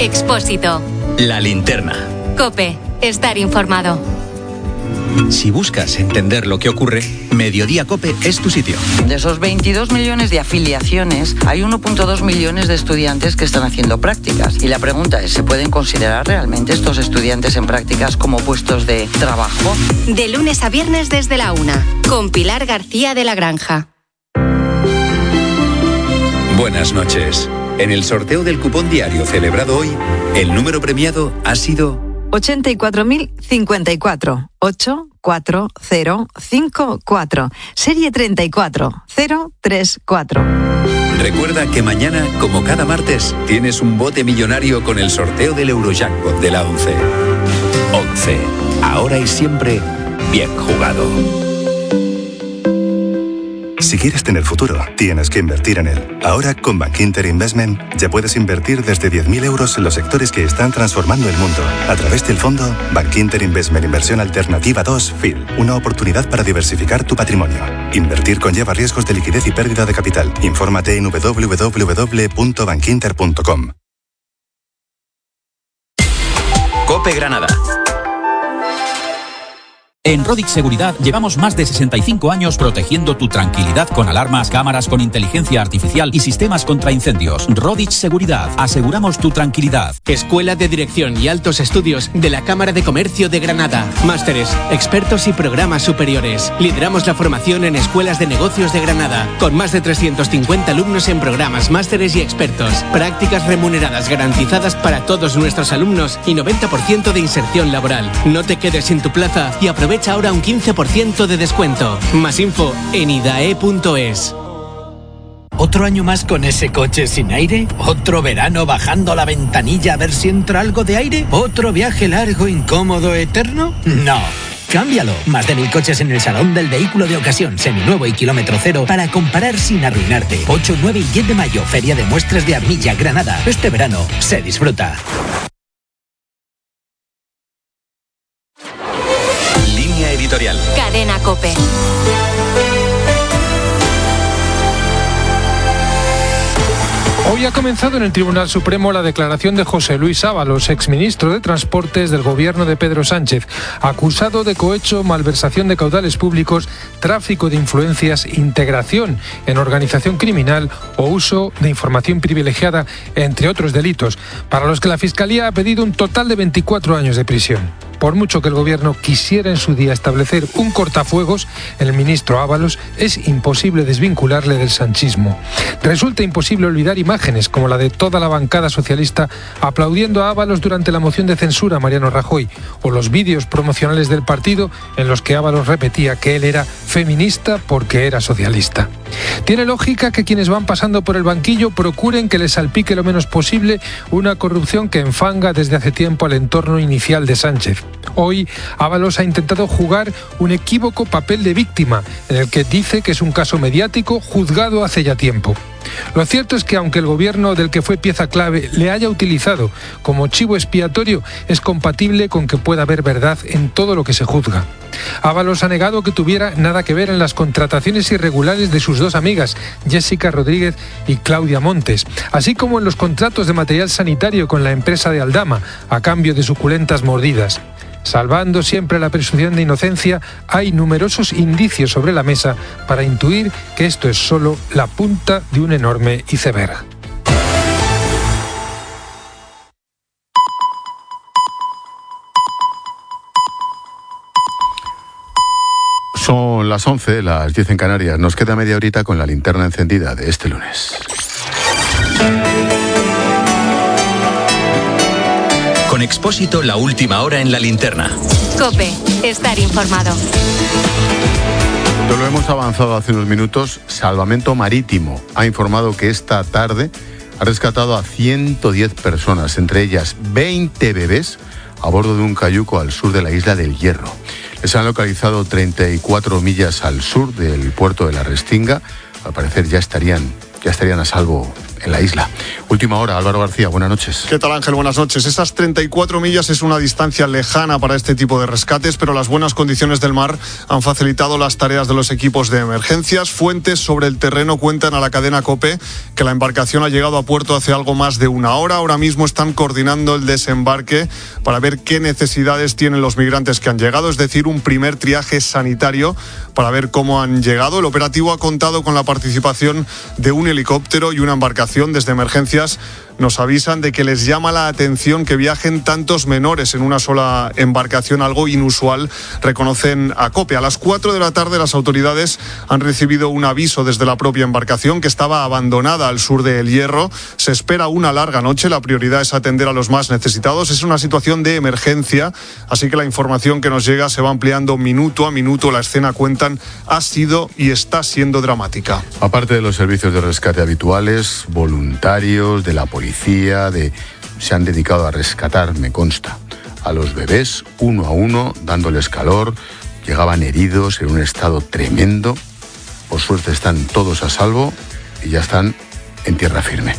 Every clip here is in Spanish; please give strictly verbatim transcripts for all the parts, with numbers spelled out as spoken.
Expósito. La Linterna. COPE. Estar informado. Si buscas entender lo que ocurre, Mediodía COPE es tu sitio. De esos veintidós millones de afiliaciones, hay uno punto dos millones de estudiantes que están haciendo prácticas. Y la pregunta es, ¿se pueden considerar realmente estos estudiantes en prácticas como puestos de trabajo? De lunes a viernes desde la una, con Pilar García de la Granja. Buenas noches. En el sorteo del cupón diario celebrado hoy, el número premiado ha sido ochenta y cuatro mil cincuenta y cuatro, ocho cuatro cero cinco cuatro, serie treinta y cuatro cero tres cuatro. Recuerda que mañana, como cada martes, tienes un bote millonario con el sorteo del Eurojackpot de la ONCE. ONCE, ahora y siempre, bien jugado. Si quieres tener futuro, tienes que invertir en él. Ahora, con Bankinter Investment, ya puedes invertir desde diez mil euros en los sectores que están transformando el mundo. A través del fondo Bankinter Investment Inversión Alternativa dos F I L. Una oportunidad para diversificar tu patrimonio. Invertir conlleva riesgos de liquidez y pérdida de capital. Infórmate en doble u doble u doble u punto bankinter punto com. COPE Granada. En Rodix Seguridad llevamos más de sesenta y cinco años protegiendo tu tranquilidad con alarmas, cámaras con inteligencia artificial y sistemas contra incendios. Rodix Seguridad, aseguramos tu tranquilidad. Escuela de Dirección y Altos Estudios de la Cámara de Comercio de Granada. Másteres, expertos y programas superiores. Lideramos la formación en escuelas de negocios de Granada, con más de trescientos cincuenta alumnos en programas, másteres y expertos. Prácticas remuneradas garantizadas para todos nuestros alumnos y noventa por ciento de inserción laboral. No te quedes sin tu plaza y aprovecha ahora un quince por ciento de descuento. Más info en idae punto es. ¿Otro año más con ese coche sin aire? ¿Otro verano bajando la ventanilla a ver si entra algo de aire? ¿Otro viaje largo, incómodo, eterno? No. Cámbialo. Más de mil coches en el Salón del Vehículo de Ocasión, seminuevo y kilómetro cero, para comparar sin arruinarte. ocho, nueve y diez de mayo, Feria de Muestras de Armilla, Granada. Este verano se disfruta. Editorial. Cadena COPE. Hoy ha comenzado en el Tribunal Supremo la declaración de José Luis Ábalos, exministro de Transportes del gobierno de Pedro Sánchez, acusado de cohecho, malversación de caudales públicos, tráfico de influencias, integración en organización criminal o uso de información privilegiada, entre otros delitos, para los que la Fiscalía ha pedido un total de veinticuatro años de prisión. Por mucho que el gobierno quisiera en su día establecer un cortafuegos, el ministro Ábalos es imposible desvincularle del sanchismo. Resulta imposible olvidar imágenes como la de toda la bancada socialista aplaudiendo a Ábalos durante la moción de censura a Mariano Rajoy, o los vídeos promocionales del partido en los que Ábalos repetía que él era feminista porque era socialista. Tiene lógica que quienes van pasando por el banquillo procuren que les salpique lo menos posible una corrupción que enfanga desde hace tiempo al entorno inicial de Sánchez. Hoy, Ábalos ha intentado jugar un equívoco papel de víctima, en el que dice que es un caso mediático juzgado hace ya tiempo. Lo cierto es que aunque el gobierno del que fue pieza clave le haya utilizado como chivo expiatorio, es compatible con que pueda haber verdad en todo lo que se juzga. Ábalos ha negado que tuviera nada que ver en las contrataciones irregulares de sus dos amigas, Jessica Rodríguez y Claudia Montes, así como en los contratos de material sanitario con la empresa de Aldama, a cambio de suculentas mordidas. Salvando siempre la presunción de inocencia, hay numerosos indicios sobre la mesa para intuir que esto es solo la punta de un enorme iceberg. Son las once, las diez en Canarias. Nos queda media horita con la linterna encendida de este lunes. Con Expósito, la última hora en la linterna. COPE. Estar informado. Lo hemos avanzado hace unos minutos. Salvamento Marítimo ha informado que esta tarde ha rescatado a ciento diez personas, entre ellas veinte bebés, a bordo de un cayuco al sur de la isla del Hierro. Les han localizado treinta y cuatro millas al sur del puerto de la Restinga. Al parecer ya estarían, ya estarían a salvo en la isla. Última hora, Álvaro García, buenas noches. ¿Qué tal, Ángel? Buenas noches. Esas treinta y cuatro millas es una distancia lejana para este tipo de rescates, pero las buenas condiciones del mar han facilitado las tareas de los equipos de emergencias. Fuentes sobre el terreno cuentan a la cadena COPE que la embarcación ha llegado a puerto hace algo más de una hora. Ahora mismo están coordinando el desembarque para ver qué necesidades tienen los migrantes que han llegado, es decir, un primer triaje sanitario para ver cómo han llegado. El operativo ha contado con la participación de un helicóptero y una embarcación. Desde emergencias nos avisan de que les llama la atención que viajen tantos menores en una sola embarcación, algo inusual, reconocen a COPE. A las cuatro de la tarde las autoridades han recibido un aviso desde la propia embarcación que estaba abandonada al sur de El Hierro. Se espera una larga noche, la prioridad es atender a los más necesitados. Es una situación de emergencia, así que la información que nos llega se va ampliando minuto a minuto. La escena, cuentan, ha sido y está siendo dramática. Aparte de los servicios de rescate habituales, voluntarios de la policía, Policía de, se han dedicado a rescatar, me consta, a los bebés uno a uno, dándoles calor. Llegaban heridos en un estado tremendo. Por suerte están todos a salvo y ya están en tierra firme.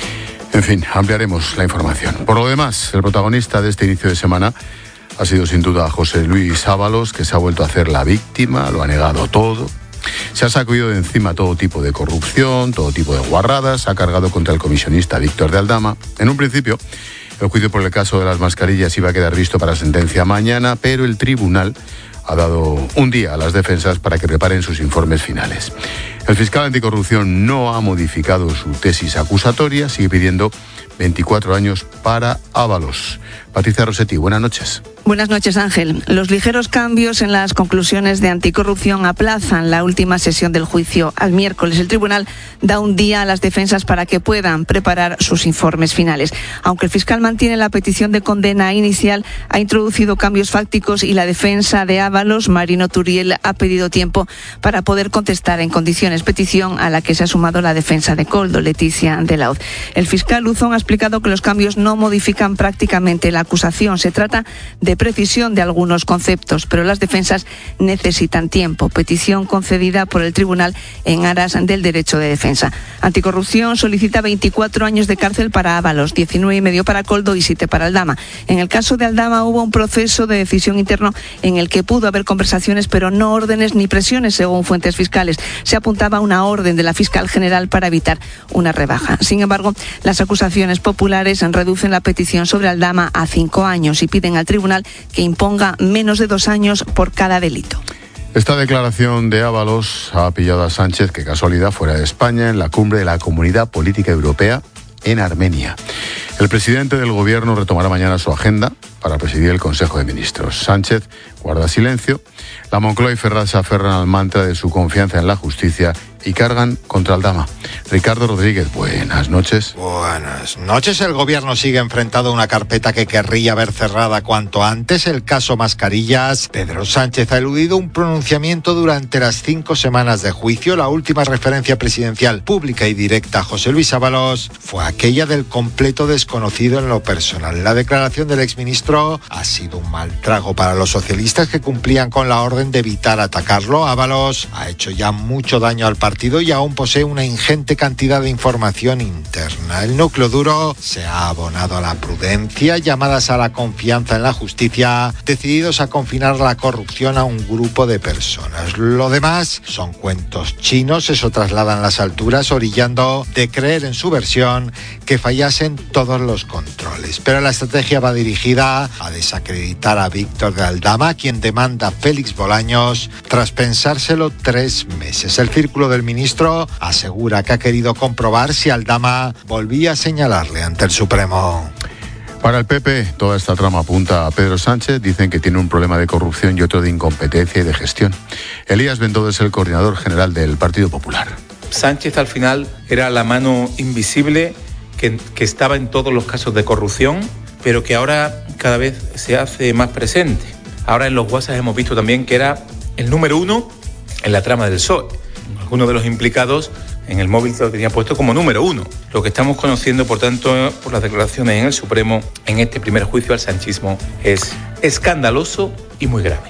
En fin, ampliaremos la información. Por lo demás, el protagonista de este inicio de semana ha sido sin duda José Luis Ábalos, que se ha vuelto a hacer la víctima, lo ha negado todo. Se ha sacudido de encima todo tipo de corrupción, todo tipo de guarradas, ha cargado contra el comisionista Víctor de Aldama. En un principio, el juicio por el caso de las mascarillas iba a quedar visto para sentencia mañana, pero el tribunal ha dado un día a las defensas para que preparen sus informes finales. El fiscal anticorrupción no ha modificado su tesis acusatoria, sigue pidiendo veinticuatro años para Ábalos. Patricia Rossetti, buenas noches. Buenas noches, Ángel. Los ligeros cambios en las conclusiones de anticorrupción aplazan la última sesión del juicio al miércoles. El tribunal da un día a las defensas para que puedan preparar sus informes finales. Aunque el fiscal mantiene la petición de condena inicial, ha introducido cambios fácticos y la defensa de Ábalos, Marino Turiel, ha pedido tiempo para poder contestar en condiciones, petición a la que se ha sumado la defensa de Koldo, Leticia de Lauz. El fiscal Luzón ha explicado que los cambios no modifican prácticamente la acusación. Se trata de precisión de algunos conceptos, pero las defensas necesitan tiempo. Petición concedida por el tribunal en aras del derecho de defensa. Anticorrupción solicita veinticuatro años de cárcel para Ábalos, diecinueve y medio para Koldo y siete para Aldama. En el caso de Aldama hubo un proceso de decisión interno en el que pudo haber conversaciones, pero no órdenes ni presiones, según fuentes fiscales. Se apuntaba una orden de la fiscal general para evitar una rebaja. Sin embargo, las acusaciones populares reducen la petición sobre Aldama a cinco años y piden al tribunal que imponga menos de dos años por cada delito. Esta declaración de Ábalos ha pillado a Sánchez, que casualidad, fuera de España, en la cumbre de la Comunidad Política Europea en Armenia. El presidente del gobierno retomará mañana su agenda para presidir el Consejo de Ministros. Sánchez guarda silencio. La Moncloa y Ferraz se aferran al mantra de su confianza en la justicia y cargan contra Aldama. Ricardo Rodríguez, buenas noches. Buenas noches. El gobierno sigue enfrentado a una carpeta que querría ver cerrada cuanto antes. El caso Mascarillas. Pedro Sánchez ha eludido un pronunciamiento durante las cinco semanas de juicio. La última referencia presidencial pública y directa a José Luis Ábalos fue aquella del completo desconocido en lo personal. La declaración del exministro ha sido un mal trago para los socialistas, que cumplían con la orden de evitar atacarlo. Ábalos ha hecho ya mucho daño al partido y aún posee una ingente cantidad de información interna. El núcleo duro se ha abonado a la prudencia, llamadas a la confianza en la justicia, decididos a confinar la corrupción a un grupo de personas. Lo demás son cuentos chinos, eso trasladan las alturas, orillando de creer en su versión que fallasen todos los controles. Pero la estrategia va dirigida a desacreditar a Víctor de Aldama, quien demanda Félix Bolaños tras pensárselo tres meses. El círculo del ministro asegura que ha querido comprobar si Aldama volvía a señalarle ante el Supremo. Para el P P, toda esta trama apunta a Pedro Sánchez. Dicen que tiene un problema de corrupción y otro de incompetencia y de gestión. Elías Bendodo es el coordinador general del Partido Popular. Sánchez al final era la mano invisible que, que estaba en todos los casos de corrupción, pero que ahora cada vez se hace más presente. Ahora en los WhatsApp hemos visto también que era el número uno en la trama del P S O E. Uno de los implicados en el móvil lo tenía puesto como número uno. Lo que estamos conociendo, por tanto, por las declaraciones en el Supremo, en este primer juicio al sanchismo, es escandaloso y muy grave.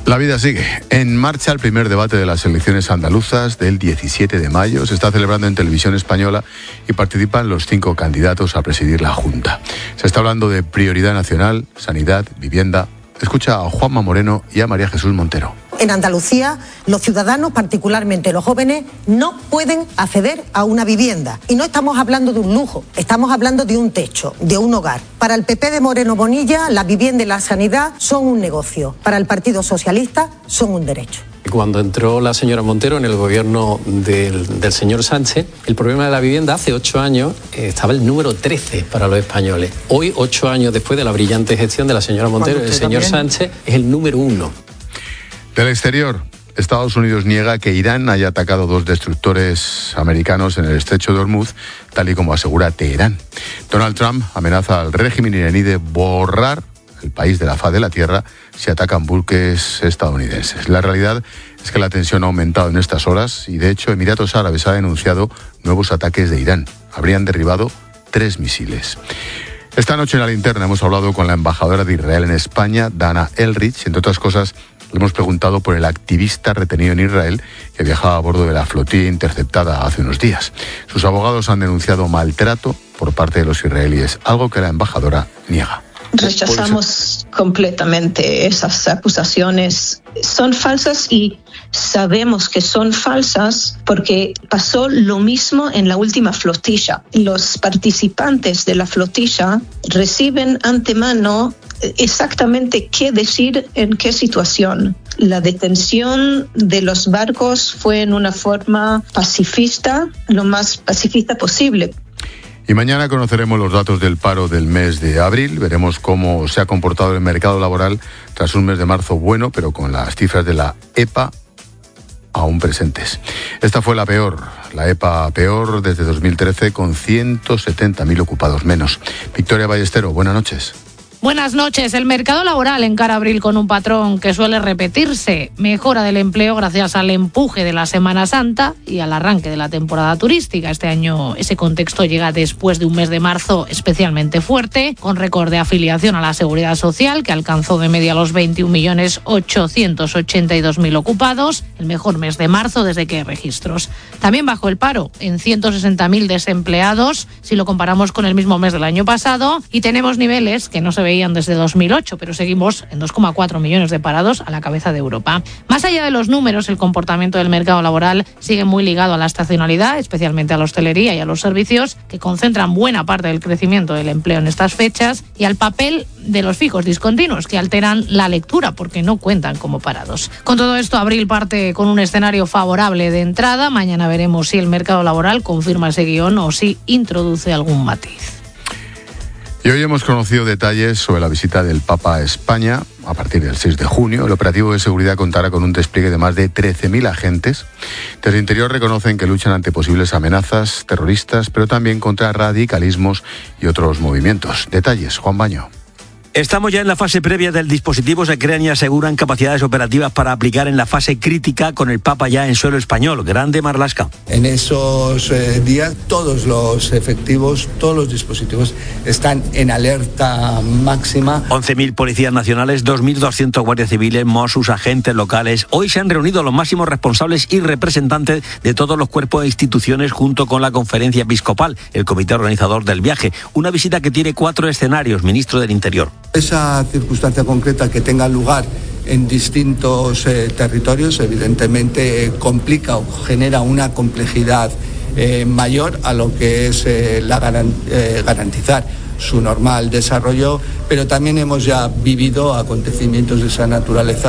La vida sigue. En marcha el primer debate de las elecciones andaluzas del diecisiete de mayo. Se está celebrando en Televisión Española y participan los cinco candidatos a presidir la Junta. Se está hablando de prioridad nacional, sanidad, vivienda. Escucha a Juanma Moreno y a María Jesús Montero. En Andalucía, los ciudadanos, particularmente los jóvenes, no pueden acceder a una vivienda. Y no estamos hablando de un lujo, estamos hablando de un techo, de un hogar. Para el P P de Moreno Bonilla, la vivienda y la sanidad son un negocio. Para el Partido Socialista, son un derecho. Cuando entró la señora Montero en el gobierno del, del señor Sánchez, el problema de la vivienda hace ocho años eh, estaba el número trece para los españoles. Hoy, ocho años después de la brillante gestión de la señora Montero, el señor también. Sánchez es el número uno. Del exterior, Estados Unidos niega que Irán haya atacado dos destructores americanos en el estrecho de Hormuz, tal y como asegura Teherán. Donald Trump amenaza al régimen iraní de borrar el país de la faz de la tierra si atacan buques estadounidenses. La realidad es que la tensión ha aumentado en estas horas y, de hecho, Emiratos Árabes ha denunciado nuevos ataques de Irán. Habrían derribado tres misiles. Esta noche en La Linterna hemos hablado con la embajadora de Israel en España, Dana Elrich. Entre otras cosas, le hemos preguntado por el activista retenido en Israel que viajaba a bordo de la flotilla interceptada hace unos días. Sus abogados han denunciado maltrato por parte de los israelíes, algo que la embajadora niega. Rechazamos completamente esas acusaciones. Son falsas y sabemos que son falsas porque pasó lo mismo en la última flotilla. Los participantes de la flotilla reciben antemano exactamente qué decir en qué situación. La detención de los barcos fue en una forma pacifista, lo más pacifista posible. Y mañana conoceremos los datos del paro del mes de abril. Veremos cómo se ha comportado el mercado laboral tras un mes de marzo bueno, pero con las cifras de la E P A aún presentes. Esta fue la peor, la E P A peor desde dos mil trece, con ciento setenta mil ocupados menos. Victoria Ballestero, buenas noches. Buenas noches. El mercado laboral encara abril con un patrón que suele repetirse. Mejora del empleo gracias al empuje de la Semana Santa y al arranque de la temporada turística. Este año ese contexto llega después de un mes de marzo especialmente fuerte, con récord de afiliación a la Seguridad Social, que alcanzó de media los veintiún millones ochocientos ochenta y dos mil ocupados, el mejor mes de marzo desde que hay registros. También bajó el paro en ciento sesenta mil desempleados, si lo comparamos con el mismo mes del año pasado, y tenemos niveles que no se veían desde dos mil ocho, pero seguimos en dos coma cuatro millones de parados a la cabeza de Europa. Más allá de los números, el comportamiento del mercado laboral sigue muy ligado a la estacionalidad, especialmente a la hostelería y a los servicios, que concentran buena parte del crecimiento del empleo en estas fechas, y al papel de los fijos discontinuos, que alteran la lectura porque no cuentan como parados. Con todo esto, abril parte con un escenario favorable de entrada. Mañana veremos si el mercado laboral confirma ese guión o si introduce algún matiz. Y hoy hemos conocido detalles sobre la visita del Papa a España a partir del seis de junio. El operativo de seguridad contará con un despliegue de más de trece mil agentes. Desde el interior reconocen que luchan ante posibles amenazas terroristas, pero también contra radicalismos y otros movimientos. Detalles, Juan Baño. Estamos ya en la fase previa del dispositivo. Se crean y aseguran capacidades operativas para aplicar en la fase crítica con el Papa ya en suelo español. Grande Marlaska. En esos eh, días todos los efectivos, todos los dispositivos están en alerta máxima. once mil policías nacionales, dos mil doscientos guardias civiles, Mossos, agentes locales. Hoy se han reunido los máximos responsables y representantes de todos los cuerpos e instituciones junto con la conferencia episcopal, el comité organizador del viaje. Una visita que tiene cuatro escenarios, ministro del Interior. Esa circunstancia concreta que tenga lugar en distintos eh, territorios evidentemente eh, complica o genera una complejidad eh, mayor a lo que es eh, la garan- eh, garantizar su normal desarrollo, pero también hemos ya vivido acontecimientos de esa naturaleza